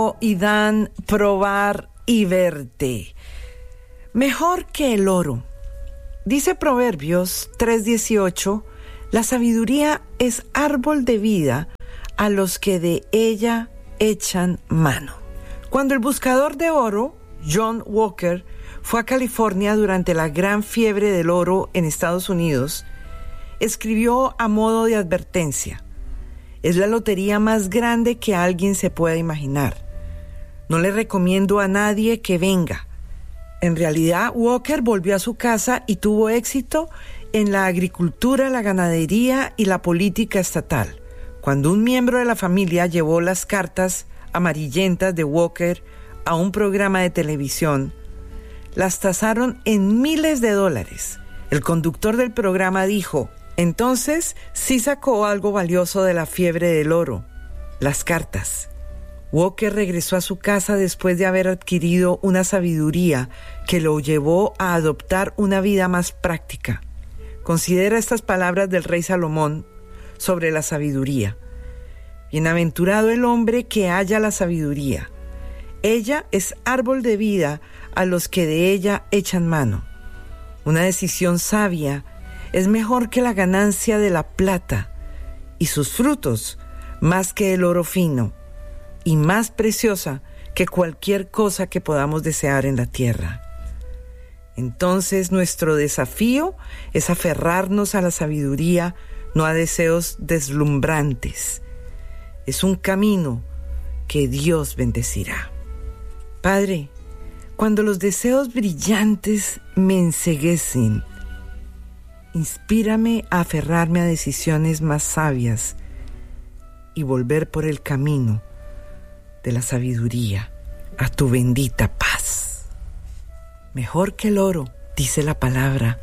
y dan probar y verte. Mejor que el oro. Dice Proverbios 3:18, la sabiduría es árbol de vida a los que de ella echan mano. Cuando el buscador de oro, John Walker, fue a California durante la gran fiebre del oro en Estados Unidos, escribió a modo de advertencia: es la lotería más grande que alguien se pueda imaginar. No le recomiendo a nadie que venga. En realidad, Walker volvió a su casa y tuvo éxito en la agricultura, la ganadería y la política estatal. Cuando un miembro de la familia llevó las cartas amarillentas de Walker a un programa de televisión, las tasaron en miles de dólares. El conductor del programa dijo: entonces sí sacó algo valioso de la fiebre del oro, las cartas. Walker regresó a su casa después de haber adquirido una sabiduría que lo llevó a adoptar una vida más práctica. Considera estas palabras del rey Salomón sobre la sabiduría: bienaventurado el hombre que halla la sabiduría. Ella es árbol de vida a los que de ella echan mano. Una decisión sabia es mejor que la ganancia de la plata, y sus frutos más que el oro fino, y más preciosa que cualquier cosa que podamos desear en la tierra. Entonces nuestro desafío es aferrarnos a la sabiduría, no a deseos deslumbrantes. Es un camino que Dios bendecirá. Padre, cuando los deseos brillantes me enceguecen, inspírame a aferrarme a decisiones más sabias y volver por el camino de la sabiduría a tu bendita paz. Mejor que el oro, dice la palabra,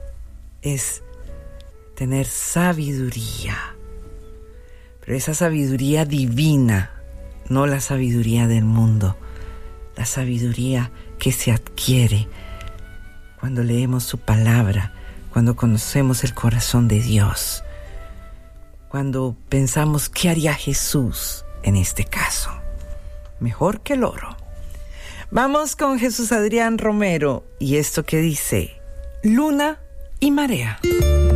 es tener sabiduría. Pero esa sabiduría divina, no la sabiduría del mundo, la sabiduría que se adquiere cuando leemos su palabra, cuando conocemos el corazón de Dios, cuando pensamos qué haría Jesús en este caso. Mejor que el oro. Vamos con Jesús Adrián Romero y esto que dice: luna y marea.